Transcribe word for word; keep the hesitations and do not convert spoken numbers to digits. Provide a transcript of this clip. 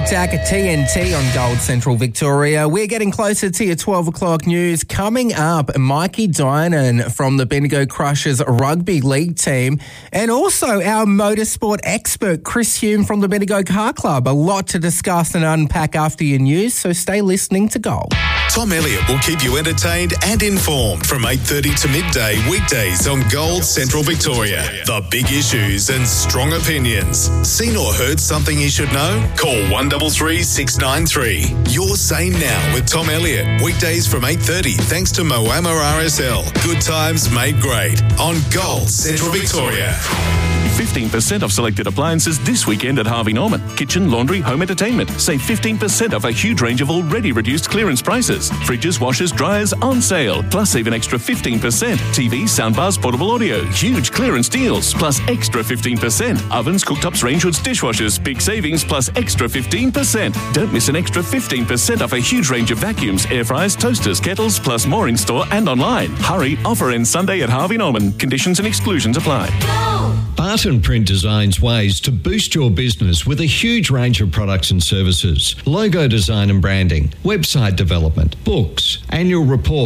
Attack at T N T on Gold Central Victoria. We're getting closer to your twelve o'clock news. Coming up, Mikey Dinan from the Bendigo Crushers Rugby League team, and also our motorsport expert, Chris Hume from the Bendigo Car Club. A lot to discuss and unpack after your news, so stay listening to Gold. Tom Elliott will keep you entertained and informed from eight thirty to midday weekdays on Gold Central Victoria. The big issues and strong opinions. Seen or heard something you should know? Call one three three, six nine three. You're Sane Now with Tom Elliott. Weekdays from eight thirty thanks to Moama R S L. Good times made great on Gold Central Victoria. fifteen percent off selected appliances this weekend at Harvey Norman. Kitchen, laundry, home entertainment. Save fifteen percent off a huge range of already reduced clearance prices. Fridges, washers, dryers on sale. Plus save an extra fifteen percent. T Vs, soundbars, portable audio. Huge clearance deals. Plus extra fifteen percent. Ovens, cooktops, range hoods, dishwashers. Big savings plus extra fifteen percent. Don't miss an extra fifteen percent off a huge range of vacuums, air fryers, toasters, kettles, plus more in store and online. Hurry, offer ends Sunday at Harvey Norman. Conditions and exclusions apply. Barton Print designs ways to boost your business with a huge range of products and services. Logo design and branding, website development, books, annual reports,